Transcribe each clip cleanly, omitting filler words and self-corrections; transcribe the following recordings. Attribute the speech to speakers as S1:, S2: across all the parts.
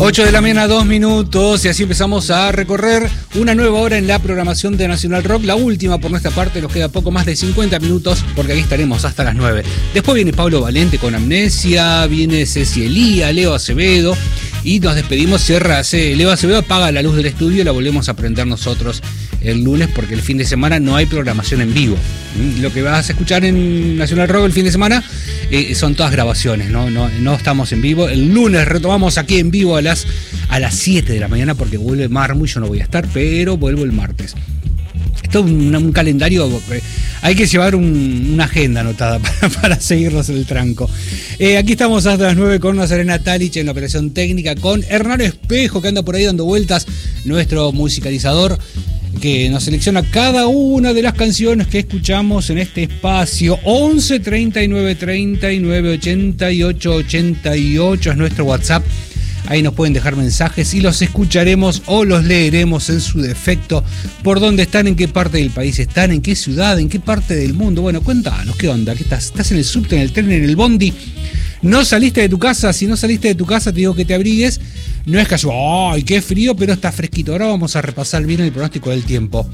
S1: 8 de la mañana, 2 minutos, y así empezamos a recorrer una nueva hora en la programación de Nacional Rock. La última por nuestra parte, nos queda poco más de 50 minutos, porque aquí estaremos hasta las 9. Después viene Pablo Valente con Amnesia, viene Ceci Elía, Leo Acevedo, y nos despedimos, cierra Leo Acevedo, apaga la luz del estudio y la volvemos a prender nosotros el lunes, porque el fin de semana no hay programación en vivo. Lo que vas a escuchar en Nacional Rock el fin de semana son todas grabaciones, no estamos en vivo. El lunes retomamos aquí en vivo a las 7 de la mañana, porque vuelve Marmu y yo no voy a estar, pero vuelvo el martes. Esto es un calendario, hay que llevar una agenda anotada para seguirnos el tranco. Aquí estamos hasta las 9 con Nazarena Talich en la operación técnica, con Hernán Espejo, que anda por ahí dando vueltas, nuestro musicalizador, que nos selecciona cada una de las canciones que escuchamos en este espacio. 11 39 39 88 88 es nuestro WhatsApp. Ahí nos pueden dejar mensajes y los escucharemos o los leeremos en su defecto. ¿Por dónde están? ¿En qué parte del país están? ¿En qué ciudad? ¿En qué parte del mundo? Bueno, cuéntanos, ¿qué onda? ¿Qué estás? ¿Estás en el subte, en el tren, en el bondi? ¿No saliste de tu casa? Si no saliste de tu casa, te digo que te abrigues. No es casual, ¡ay, qué frío! Pero está fresquito. Ahora vamos a repasar bien el pronóstico del tiempo.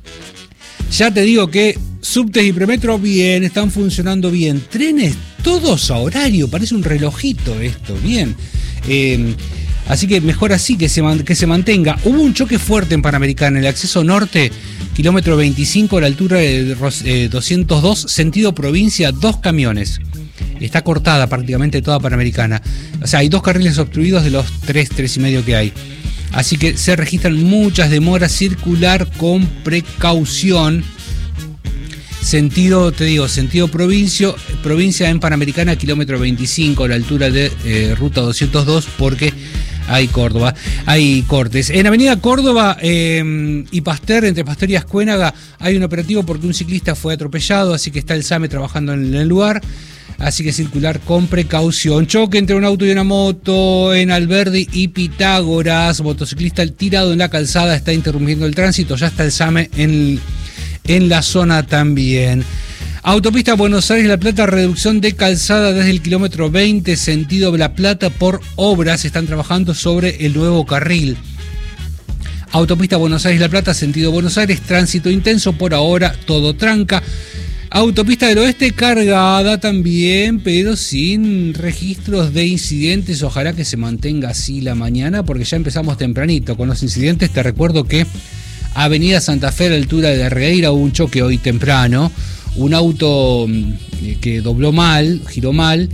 S1: Ya te digo que subtes y premetro bien, están funcionando bien. Trenes todos a horario, parece un relojito esto, bien. Así que mejor así que se mantenga. Hubo un choque fuerte en Panamericana, en el acceso norte, kilómetro 25, a la altura de 202, sentido provincia, 2 camiones. Está cortada prácticamente toda Panamericana. O sea, hay 2 carriles obstruidos de los 3,5 que hay. Así que se registran muchas demoras. Circular con precaución. Sentido provincia en Panamericana, kilómetro 25, a la altura de ruta 202, porque hay cortes. En Avenida Córdoba y Pasteur, entre Pasteur y Ascuénaga, hay un operativo porque un ciclista fue atropellado, así que está el SAME trabajando en el lugar. Así que circular con precaución. Choque entre un auto y una moto en Alberdi y Pitágoras. Motociclista tirado en la calzada, está interrumpiendo el tránsito. Ya está el SAME en la zona también. Autopista Buenos Aires-La Plata, reducción de calzada desde el kilómetro 20, sentido La Plata, por obras. Están trabajando sobre el nuevo carril. Autopista Buenos Aires-La Plata, sentido Buenos Aires, tránsito intenso, por ahora todo tranca. Autopista del Oeste cargada también, pero sin registros de incidentes. Ojalá que se mantenga así la mañana, porque ya empezamos tempranito con los incidentes. Te recuerdo que Avenida Santa Fe, a la altura de Regueira, hubo un choque hoy temprano. Un auto que giró mal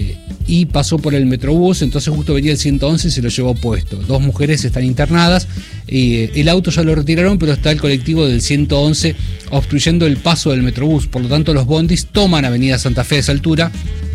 S1: y pasó por el Metrobús, entonces justo venía el 111 y se lo llevó puesto. 2 mujeres están internadas, el auto ya lo retiraron, pero está el colectivo del 111 obstruyendo el paso del Metrobús. Por lo tanto, los bondis toman Avenida Santa Fe a esa altura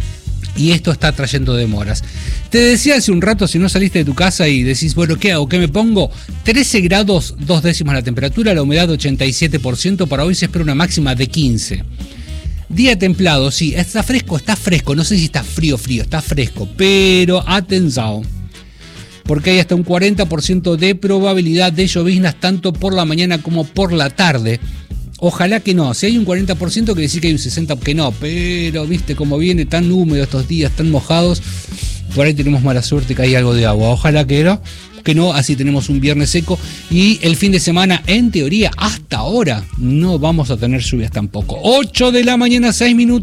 S1: y esto está trayendo demoras. Te decía hace un rato, si no saliste de tu casa y decís, bueno, ¿qué hago? ¿Qué me pongo? 13 grados 2 décimas la temperatura, la humedad 87%, para hoy se espera una máxima de 15. Día templado, sí, está fresco, no sé si está frío, está fresco, pero atención, porque hay hasta un 40% de probabilidad de lloviznas tanto por la mañana como por la tarde. Ojalá que no, si hay un 40% quiere decir que hay un 60% que no, pero viste cómo viene tan húmedo estos días, tan mojados, por ahí tenemos mala suerte que hay algo de agua. Ojalá que no, así tenemos un viernes seco y el fin de semana, en teoría, hasta ahora, no vamos a tener lluvias tampoco. 8 de la mañana, 6 minutos.